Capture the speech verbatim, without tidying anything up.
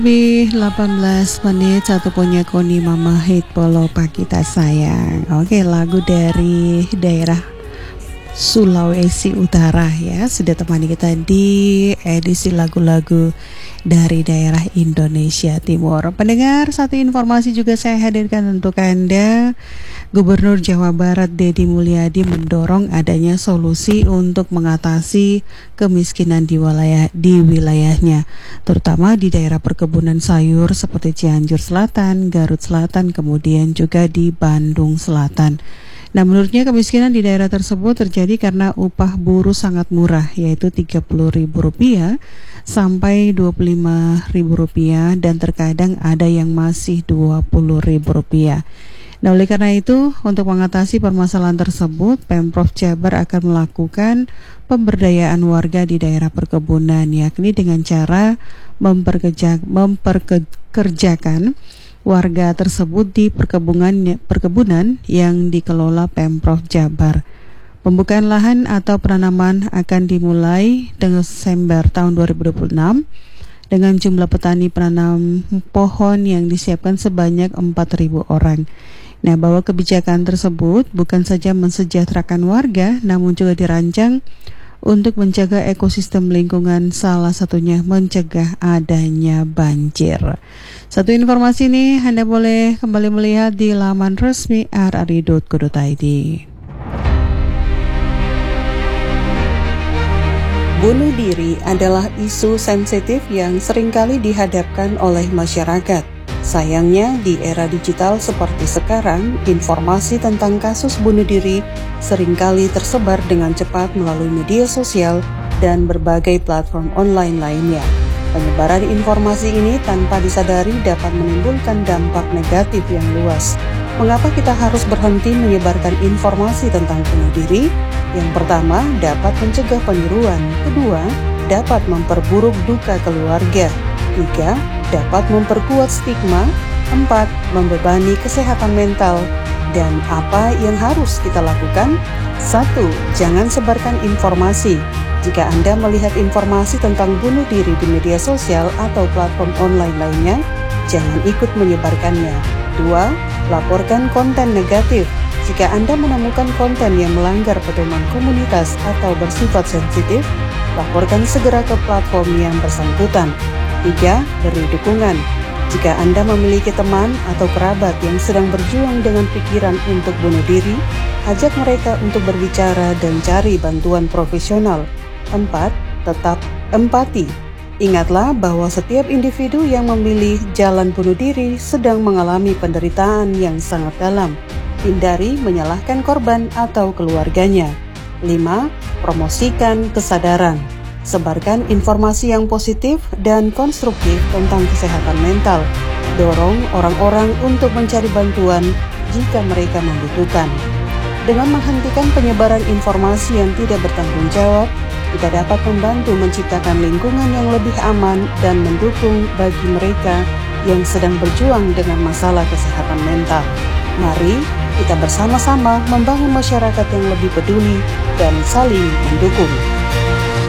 Lebih delapan belas menit, satu punya Koni Mama Hit Polo Pakita Sayang. Oke, lagu dari daerah Sulawesi Utara ya, sudah temani kita di edisi lagu-lagu dari daerah Indonesia Timur. Pendengar, satu informasi juga saya hadirkan untuk Anda. Gubernur Jawa Barat Deddy Mulyadi mendorong adanya solusi untuk mengatasi kemiskinan di wilayah di wilayahnya, terutama di daerah perkebunan sayur seperti Cianjur Selatan, Garut Selatan, kemudian juga di Bandung Selatan. Nah, menurutnya kemiskinan di daerah tersebut terjadi karena upah buruh sangat murah, yaitu tiga puluh ribu rupiah sampai dua puluh lima ribu rupiah, dan terkadang ada yang masih dua puluh ribu rupiah. Nah, oleh karena itu, untuk mengatasi permasalahan tersebut, Pemprov Jabar akan melakukan pemberdayaan warga di daerah perkebunan, yakni dengan cara memperkerja, memperkerjakan warga tersebut di perkebunan perkebunan yang dikelola Pemprov Jabar. Pembukaan lahan atau penanaman akan dimulai Desember tahun dua ribu dua puluh enam dengan jumlah petani penanam pohon yang disiapkan sebanyak empat ribu orang. Nah, bahwa kebijakan tersebut bukan saja mensejahterakan warga, namun juga dirancang untuk menjaga ekosistem lingkungan, salah satunya mencegah adanya banjir. Satu informasi ini Anda boleh kembali melihat di laman resmi r r i dot co dot i d. Bunuh diri adalah isu sensitif yang seringkali dihadapkan oleh masyarakat. Sayangnya, di era digital seperti sekarang, informasi tentang kasus bunuh diri seringkali tersebar dengan cepat melalui media sosial dan berbagai platform online lainnya. Penyebaran informasi ini tanpa disadari dapat menimbulkan dampak negatif yang luas. Mengapa kita harus berhenti menyebarkan informasi tentang bunuh diri? Yang pertama, dapat mencegah peniruan. Kedua, dapat memperburuk duka keluarga. Tiga, dapat memperkuat stigma. Empat, membebani kesehatan mental. Dan apa yang harus kita lakukan? Satu, jangan sebarkan informasi. Jika Anda melihat informasi tentang bunuh diri di media sosial atau platform online lainnya, jangan ikut menyebarkannya. Dua, laporkan konten negatif. Jika Anda menemukan konten yang melanggar pedoman komunitas atau bersifat sensitif, laporkan segera ke platform yang bersangkutan. Tiga, beri dukungan. Jika Anda memiliki teman atau kerabat yang sedang berjuang dengan pikiran untuk bunuh diri, ajak mereka untuk berbicara dan cari bantuan profesional. Empat, tetap empati. Ingatlah bahwa setiap individu yang memilih jalan bunuh diri sedang mengalami penderitaan yang sangat dalam. Hindari menyalahkan korban atau keluarganya. Lima, promosikan kesadaran. Sebarkan informasi yang positif dan konstruktif tentang kesehatan mental. Dorong orang-orang untuk mencari bantuan jika mereka membutuhkan. Dengan menghentikan penyebaran informasi yang tidak bertanggung jawab, kita dapat membantu menciptakan lingkungan yang lebih aman dan mendukung bagi mereka yang sedang berjuang dengan masalah kesehatan mental. Mari kita bersama-sama membangun masyarakat yang lebih peduli dan saling mendukung.